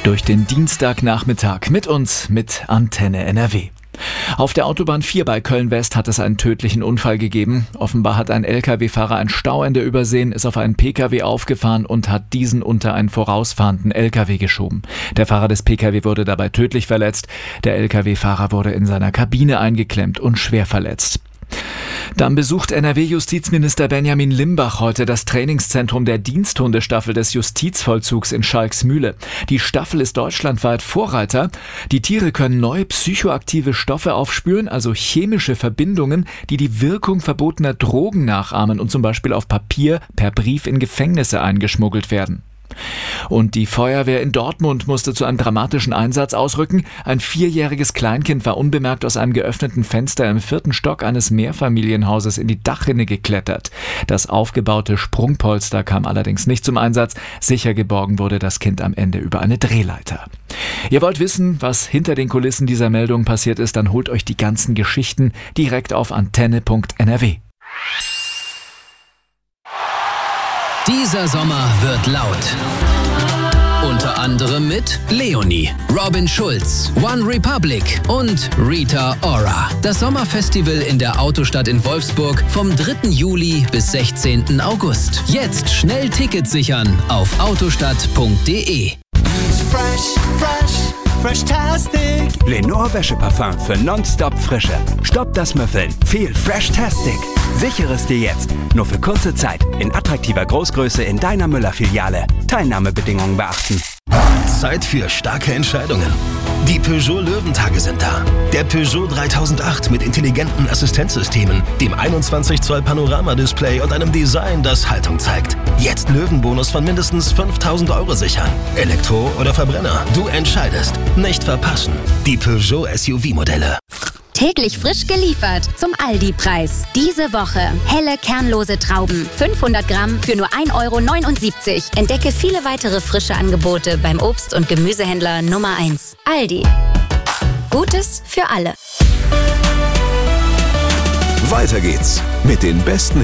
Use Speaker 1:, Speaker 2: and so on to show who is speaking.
Speaker 1: Durch den Dienstagnachmittag mit uns mit Antenne NRW. Auf der Autobahn 4 bei Köln-West hat es einen tödlichen Unfall gegeben. Offenbar hat ein Lkw-Fahrer ein Stauende übersehen, ist auf einen Pkw aufgefahren und hat diesen unter einen vorausfahrenden Lkw geschoben. Der Fahrer des Pkw wurde dabei tödlich verletzt. Der Lkw-Fahrer wurde in seiner Kabine eingeklemmt und schwer verletzt. Dann besucht NRW-Justizminister Benjamin Limbach heute das Trainingszentrum der Diensthundestaffel des Justizvollzugs in Schalksmühle. Die Staffel ist deutschlandweit Vorreiter. Die Tiere können neue psychoaktive Stoffe aufspüren, also chemische Verbindungen, die die Wirkung verbotener Drogen nachahmen und zum Beispiel auf Papier per Brief in Gefängnisse eingeschmuggelt werden. Und die Feuerwehr in Dortmund musste zu einem dramatischen Einsatz ausrücken. Ein 4-jähriges Kleinkind war unbemerkt aus einem geöffneten Fenster im 4. Stock eines Mehrfamilienhauses in die Dachrinne geklettert. Das aufgebaute Sprungpolster kam allerdings nicht zum Einsatz. Sicher geborgen wurde das Kind am Ende über eine Drehleiter. Ihr wollt wissen, was hinter den Kulissen dieser Meldung passiert ist, dann holt euch die ganzen Geschichten direkt auf antenne.nrw.
Speaker 2: Dieser Sommer wird laut. Unter anderem mit Leonie, Robin Schulz, One Republic und Rita Ora. Das Sommerfestival in der Autostadt in Wolfsburg vom 3. Juli bis 16. August. Jetzt schnell Tickets sichern auf autostadt.de.
Speaker 3: Fresh-tastic. Lenore Wäscheparfum für nonstop Frische. Stopp das Müffeln. Viel Fresh-tastic. Sichere es dir jetzt. Nur für kurze Zeit. In attraktiver Großgröße in deiner Müller-Filiale. Teilnahmebedingungen beachten.
Speaker 4: Zeit für starke Entscheidungen. Die Peugeot Löwentage sind da. Der Peugeot 3008 mit intelligenten Assistenzsystemen, dem 21 Zoll Panoramadisplay und einem Design, das Haltung zeigt. Jetzt Löwenbonus von mindestens 5.000 € sichern. Elektro oder Verbrenner, du entscheidest. Nicht verpassen. Die Peugeot SUV-Modelle.
Speaker 5: Täglich frisch geliefert zum Aldi-Preis. Diese Woche helle kernlose Trauben, 500 Gramm für nur 1,79 €. Entdecke viele weitere frische Angebote beim Obst- und Gemüsehändler Nummer 1. Aldi. Gutes für alle.
Speaker 6: Weiter geht's mit den besten